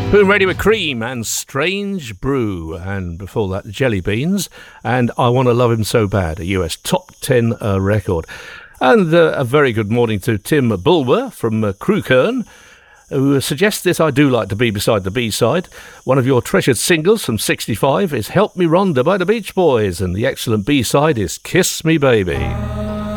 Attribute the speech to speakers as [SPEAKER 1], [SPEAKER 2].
[SPEAKER 1] Boom Radio with Cream and Strange Brew, and before that Jelly Beans and I Want to Love Him So Bad, a US top 10 record. And a very good morning to Tim Bulwer from Crewkern, who suggests this I Do Like to Be Beside the B-Side. One of your treasured singles from 65 is Help Me Rhonda by the Beach Boys, and the excellent B-side is Kiss Me Baby.